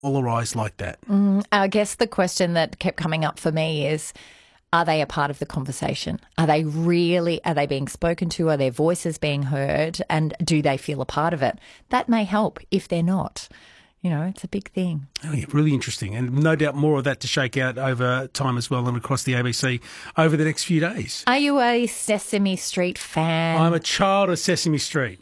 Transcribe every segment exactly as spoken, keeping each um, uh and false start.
polarised like that? Mm, I guess the question that kept coming up for me is, are they a part of the conversation? Are they really, are they being spoken to? Are their voices being heard? And do they feel a part of it? That may help if they're not. You know, it's a big thing. Oh, yeah, really interesting. And no doubt more of that to shake out over time as well and across the A B C over the next few days. Are you a Sesame Street fan? I'm a child of Sesame Street.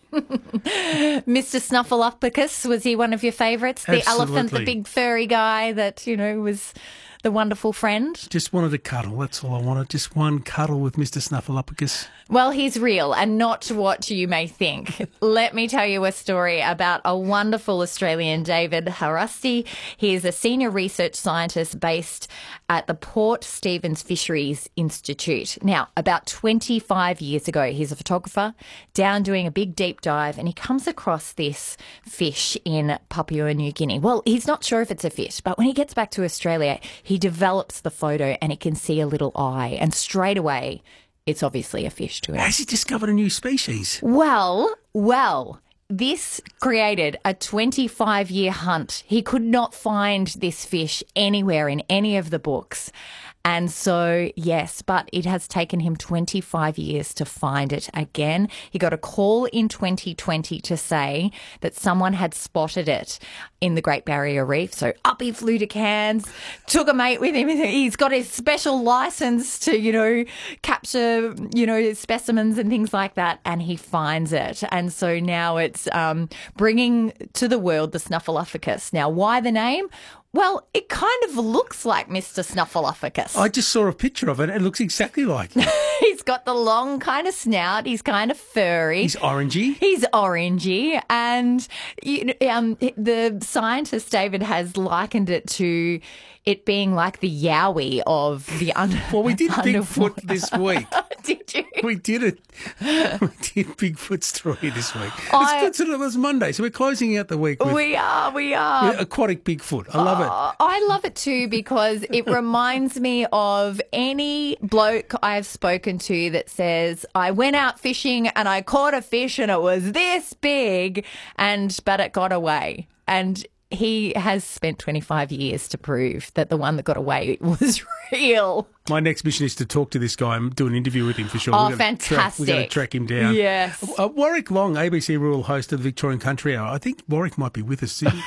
Mister Snuffleupagus, was he one of your favourites? The Absolutely. elephant, the big furry guy that, you know, was the wonderful friend? Just wanted a cuddle. That's all I wanted. Just one cuddle with Mister Snuffleupagus. Well, he's real and not what you may think. Let me tell you a story about a wonderful Australian, David Harasti. He is a senior research scientist based at the Port Stephens Fisheries Institute. Now, about twenty-five years ago, he's a photographer down doing a big deep dive, and he comes across this fish in Papua New Guinea. Well, he's not sure if it's a fish, but when he gets back to Australia, he develops the photo and he can see a little eye, and straight away, it's obviously a fish to him. Has he discovered a new species? Well, well, this created a twenty-five-year hunt. He could not find this fish anywhere in any of the books. And so, yes, but it has taken him twenty-five years to find it again. He got a call in twenty twenty to say that someone had spotted it in the Great Barrier Reef. So up he flew to Cairns, took a mate with him. He's got his special license to, you know, capture, you know, specimens and things like that. And he finds it. And so now it's um, bringing to the world the Snuffleupagus. Now, why the name? Well, it kind of looks like Mister Snuffleupagus. I just saw a picture of it. It looks exactly like him. He's got the long kind of snout. He's kind of furry. He's orangey. He's orangey. And you know, um, the scientist, David, has likened it to it being like the Yowie of the under. Well, we did underwater. Bigfoot this week. Did you? We did it. We did Bigfoot story this week. I- It's good. It was Monday, so we're closing out the week with, We are, we are. with aquatic Bigfoot. I love it. Oh, I love it too because it reminds me of any bloke I've spoken to that says, I went out fishing and I caught a fish and it was this big, and but it got away. And he has spent twenty-five years to prove that the one that got away was real. My next mission is to talk to this guy and do an interview with him for sure. Oh, We're gonna fantastic. Track, we're going to track him down. Yes. Uh, Warwick Long, A B C rural host of the Victorian Country Hour. I think Warwick might be with us soon.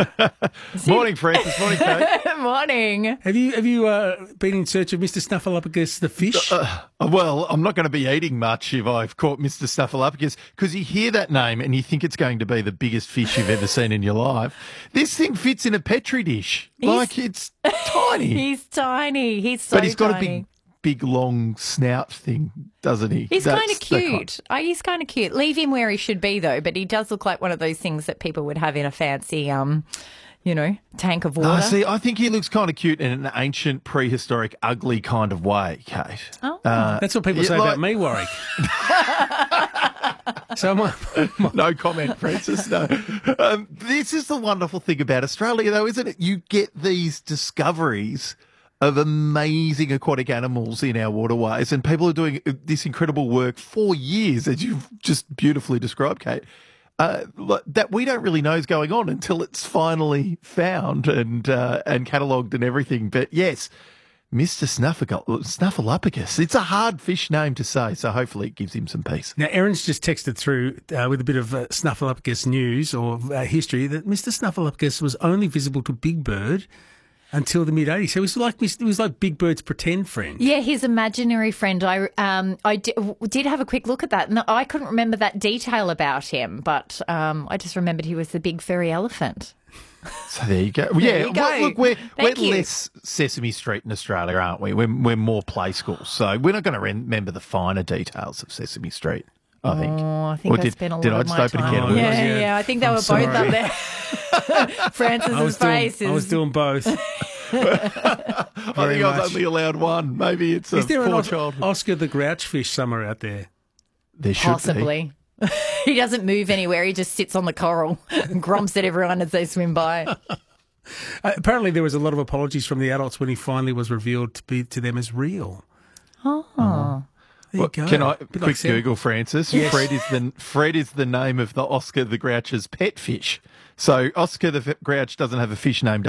Morning, Francis. Morning, Kate. Morning. Have you have you uh, been in search of Mister Snuffleupagus the fish? Uh, well, I'm not going to be eating much if I've caught Mister Snuffleupagus, because you hear that name and you think it's going to be the biggest fish you've ever seen in your life. This thing fits in a Petri dish. He's- like, it's tiny. He's tiny. He's so but he's got tiny. a big, big, long snout thing, doesn't he? He's That's kind of the kind- cute. Oh, he's kind of cute. Leave him where he should be, though. But he does look like one of those things that people would have in a fancy, um, you know, tank of water. Oh, see, I think he looks kind of cute in an ancient, prehistoric, ugly kind of way, Kate. Oh. Uh, That's what people yeah, say like- about me, Warwick. So my, my, No comment, Francis, no. Um, this is the wonderful thing about Australia, though, isn't it? You get these discoveries of amazing aquatic animals in our waterways, and people are doing this incredible work for years, as you've just beautifully described, Kate, uh, that we don't really know is going on until it's finally found and uh, and catalogued and everything. But yes, Mister Snuffleupagus. It's a hard fish name to say, so hopefully it gives him some peace. now, Erin's just texted through uh, with a bit of uh, Snuffleupagus news or uh, history that Mister Snuffleupagus was only visible to Big Bird until the mid eighties. So it was like it was like Big Bird's pretend friend. Yeah, his imaginary friend. I um I did, did have a quick look at that, and I couldn't remember that detail about him, but um I just remembered he was the big furry elephant. So there you go. Yeah, you go. well, look, we're, we're Thank you. less Sesame Street in Australia, aren't we? We're, we're more play school, so we're not going to remember the finer details of Sesame Street, I think. Oh, I think Or I did, spent a lot did I of just my open a time. can of Oh, worms? Yeah, yeah. yeah, I think they I'm were sorry. both up there. Francis's I was doing, face is. I was doing both. I think I was much. only allowed one. Maybe it's a Is there an poor Os- child. Oscar the Grouch fish somewhere out there? There should be. Possibly. He doesn't move anywhere. He just sits on the coral and grumps at everyone as they swim by. Uh, apparently, there was a lot of apologies from the adults when he finally was revealed to be to them as real. Oh. There Well, you go. can I A bit quick like Sam. Google, Francis? Yes. Fred is the Fred is the name of the Oscar the Grouch's pet fish. So Oscar the Grouch doesn't have a fish named